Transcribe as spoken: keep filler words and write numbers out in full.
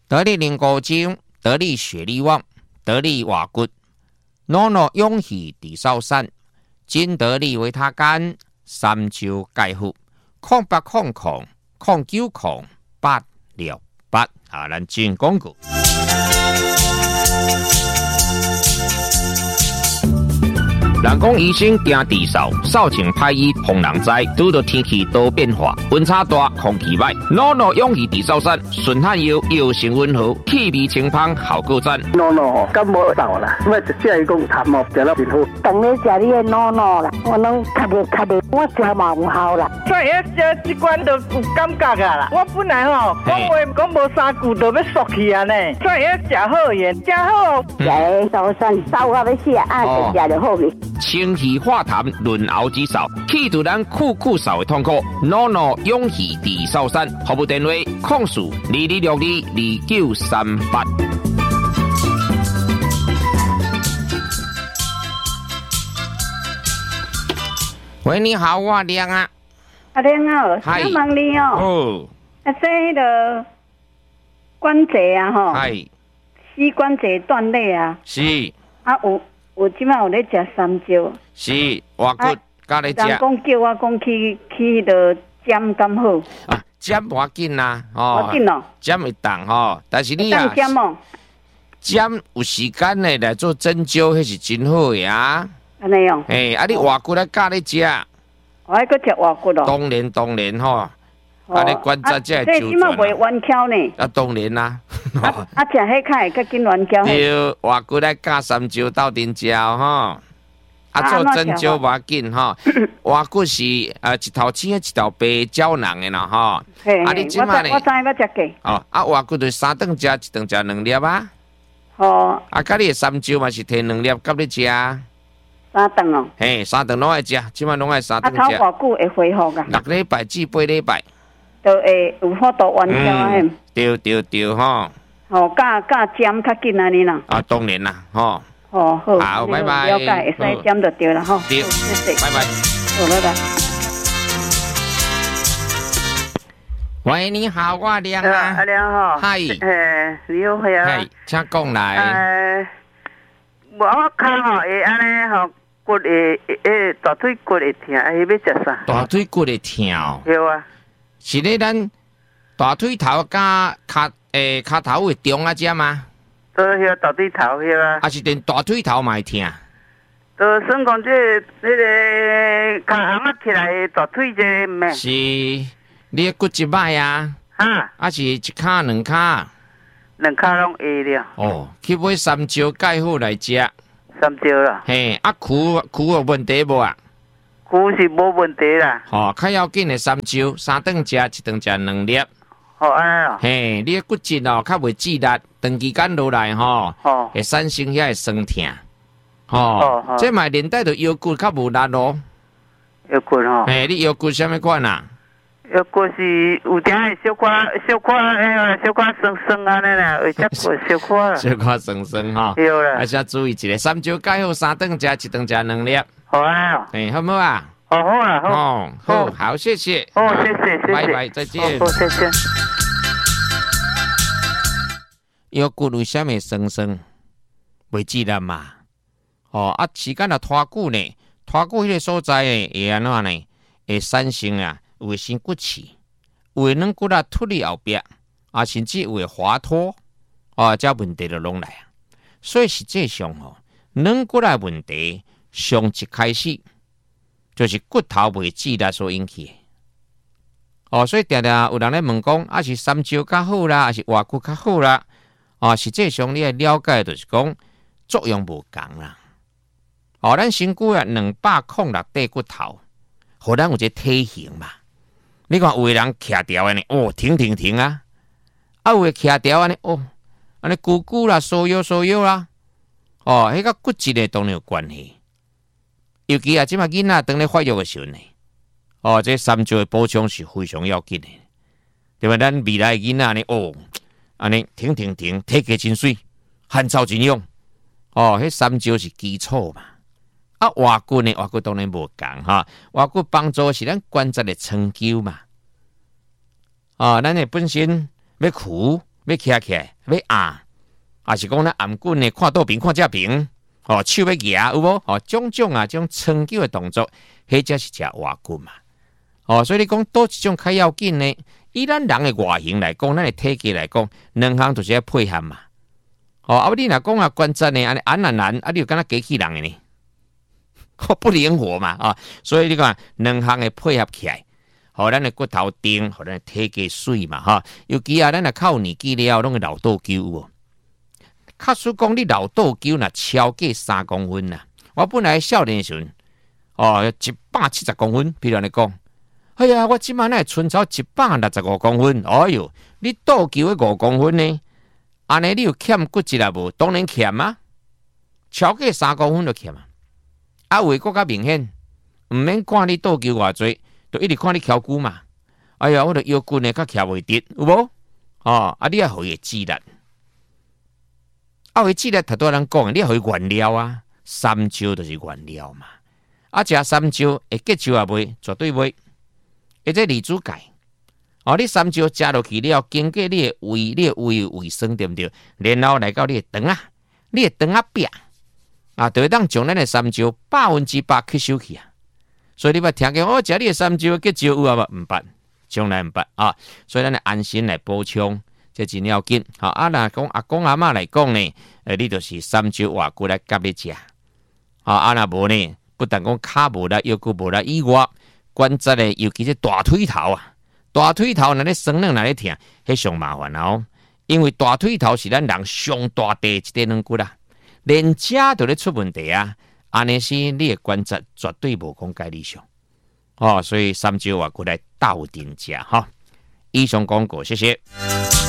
得力灵骨精，得力血力旺，得力瓦骨，诺诺勇气地少散，金得力维他干，三焦解腹，空八空空，空九空，八六八。啊，咱进广告。人讲医生惊地扫，扫清歹医防人灾。拄到天气多变化，温差大，空气歹，诺诺勇气地扫散，顺汗药药性温和，气味清芳，效果赞。 诺诺感冒扫啦，我一只伊讲痰毛食了真好。 当你食你的诺诺啦，我拢咳的咳的，我食嘛有效啦。 所以食这罐都有感觉啊啦。我本来吼讲话讲无三句就要缩去啊呢，所以食好盐，食好。 食的扫散扫到要死啊，就食就好去。 清气化痰，润喉止扫，去除咱酷酷扫的痛苦。诺诺勇气地扫散，服务电话：控诉二二六二二九三八。喂，你好，我亮啊。 阿亮啊， 嗨， 我问你哦。 哦。 啊，这迄个关节啊，吼。 係。 膝关节断裂啊。 是。 啊有。有即摆有咧食三焦， 是外骨加咧食。 人讲叫我讲去去迄个针敢好啊，针无要紧啦，哦， 无紧哦， 针会动吼，但是你啊， 针哦， 针有时间咧来做针灸，迄是真好的啊。 安尼哦， 诶，啊，你外骨咧加咧食， 我还搁食外骨咯。 当然当然吼。啊！你观察这这即马袂弯翘呢？ 啊，当然啦。 啊啊，食迄较会较紧弯翘。 对，外骨来加三焦斗阵食吼。啊，做针灸无要紧吼。外骨是呃一头青一头白胶囊的啦吼。 啊，你即马呢？我知要食过。 哦，啊，外骨就三顿食，一顿食两粒啊。 哦。 啊，甲你的三焦嘛是摕两粒甲你食。 三顿哦。 嘿，三顿拢爱食，即马拢爱三顿食。 啊，头偌久会恢复啊？ 六礼拜至八礼拜。 就会有法度弯翘啊！ 嗯，对对对吼。 吼，加加针较紧安尼啦。 啊，当然啦，吼。 哦好。 好，拜拜。 了解，会使针就对啦，吼。 对，谢谢，拜拜。 好，拜拜。 喂，你好，我亮啊。 阿亮哈。 嗨。 诶，你好，系啊。 係，請講來。 誒，我骹吼會安尼吼，骨會誒大腿骨會疼，係要食啥？ 大腿骨會疼。 係啊。 是咧，咱大腿頭加骹誒骹頭會中啊，只嘛？ 都係大腿頭係啊。 啊是連大腿頭嘛會疼。 都算講即係你個腳行啊起來，大腿這咩？ 是，你骨一擺啊？ 哈？ 啊是一骹兩骹？ 兩骹攏會了。 哦，去買三焦解好來食。 三焦啦。 嘿，啊跍跍有問題無啊？ 跍是無問題啦。 吼，較要緊的三焦，三頓食，一頓食兩粒。 哦，安尼哦。 嘿，你的骨質哦，較袂擠力，長期間落來吼，會產生遐個酸痛。吼，這嘛連帶着腰骨較無力咯。 腰骨吼。 嘿，你腰骨啥物款啊？ 腰骨是有點會小可小可誒，小可酸酸安尼啦，會只骨小可啦。 小可酸酸吼。 對啦。 還是要注意一下，三焦解好，三頓食，一頓食兩粒。 好啊。 哎，好唔好啊？ 好好啊，好。 哦，好，好，謝謝。 哦，謝謝，謝謝。 拜拜，再見。 好，謝謝。 腰骨為啥物酸酸？袂記得嘛？哦，啊，時間啊拖久呢，拖久迄個所在誒，會安怎呢？會產生啊，有會生骨刺，有會軟骨啊凸佇後壁，啊，甚至有會滑脫，哦，這問題就攏來啊。所以實際上吼，軟骨啊問題上一開始就是骨頭袂記力所引起的。哦，所以常常有人咧問講，啊是三焦較好啦，還是外骨較好啦？哦，實際上你要了解就是講作用無共啦。哦，咱身軀啊兩百零六塊骨頭，互咱有一個體型嘛。你看有個人徛條安尼，哦，挺挺挺啊；啊有個徛條安尼，哦，安尼咕咕啦，縮腰縮腰啦。哦，迄個骨質咧當然有關係。尤其啊，即馬囡仔當咧發育嘅時陣呢，哦，這三焦嘅補充是非常要緊嘅。對吧？咱未來嘅囡仔安尼，哦，安尼挺挺挺，體格真水，汗臭真勇。哦，迄三焦是基礎嘛。啊，外骨呢？外骨當然無共哈。外骨幫助是咱關節的長久嘛。啊，咱誒本身要跍要徛起来，要压，还是讲咱颔棍呢，看倒平，看这平，哦，手要夹有无？哦，种种啊，种撑脚的动作，迄才是食活骨嘛。哦，所以你讲倒一种较要紧呢？以咱人的外形来讲，咱的体格来讲，两项就是要配合嘛。哦，啊，你若讲啊关节呢，安尼安难难，啊，你就敢若机器人的呢，不灵活嘛啊！所以你看两项的配合起来，互咱的骨头硬，互咱的体格水嘛哈。尤其啊，咱若靠年纪了，拢会老倒灸有无？假使讲你老倒灸若超过三公分啦，我本来少年时阵，哦，一百七十公分，比如你讲。哎呀，我即满乃存超一百六十五公分，哎哟，你倒球的五公分呢？安尼你有欠骨质啊无？当然欠啊，超过三公分就欠啊。啊，会更较明显，唔免看你倒球偌济，就一直看你翘骨嘛。哎呀，我的腰骨呢，较翘袂直，有无？哦，啊，你要互伊肌力，啊，互伊肌力，头拄人讲，你要互伊原料啊，三招就是原料嘛。啊，食三招会结石啊袂？绝对袂。或者离子钙，哦，你三招食落去了，经过你的胃，你的胃胃酸对不对？然后来到你的肠啊，你的肠啊壁啊，就会当将咱的三招百分之百吸收去啊。所以你捌听见哦，食你的三招结石有啊无？唔捌，从来唔捌啊。所以咱安心来补充，这真要紧。好啊，若讲阿公阿嬷来讲呢，诶，你就是三招活骨来夹你食。好啊，若无呢，不但讲骹无力，腰骨无力以外。关节咧，尤其是大腿头啊，大腿头若咧酸软，若咧疼，迄上麻烦哦。因为大腿头是咱人上大地一块软骨啦，连遮都咧出问题啊。安尼是你的关节绝对无讲介理想哦，所以三招活骨来斗阵食哈。以上广告，谢谢。